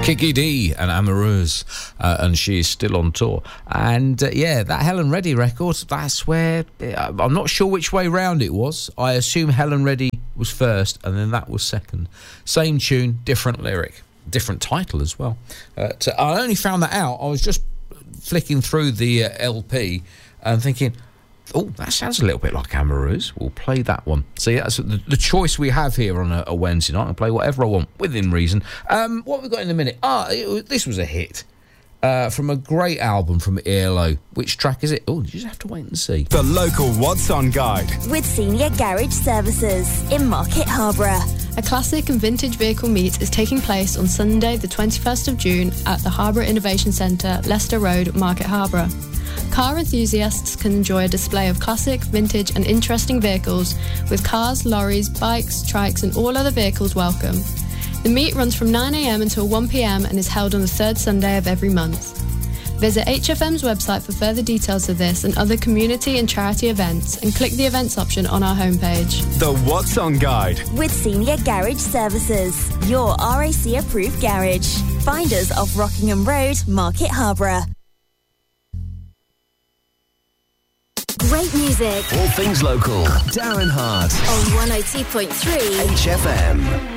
Kiki D and Amoureuse, and she is still on tour. And that Helen Reddy record, that's where, I'm not sure which way round it was. I assume Helen Reddy was first and then that was second. Same tune, different lyric, different title as well. I only found that out, I was just flicking through the LP and thinking, oh, that sounds a little bit like Amoureuse. We'll play that one. So yeah, that's the choice we have here on a Wednesday night. I'll play whatever I want, within reason. What have we got in a minute? This was a hit. From a great album from ELO. Which track is it? Oh, you just have to wait and see. The local What's On Guide. With Senior Garage Services in Market Harborough. A classic and vintage vehicle meet is taking place on Sunday the 21st of June at the Harborough Innovation Centre, Leicester Road, Market Harborough. Car enthusiasts can enjoy a display of classic, vintage and interesting vehicles with cars, lorries, bikes, trikes and all other vehicles welcome. The meet runs from 9am until 1pm and is held on the third Sunday of every month. Visit HFM's website for further details of this and other community and charity events and click the events option on our homepage. The What's On Guide. With Senior Garage Services, your RAC approved garage. Find us off Rockingham Road, Market Harborough. Great music. All things local. Darren Hart. On 102.3 HFM.